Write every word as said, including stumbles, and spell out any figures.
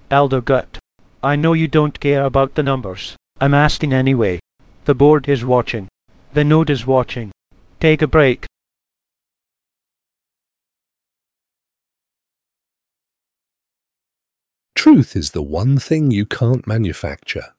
Elder Gut, I know you don't care about the numbers. I'm asking anyway. The board is watching. The node is watching. Take a break. Truth is the one thing you can't manufacture.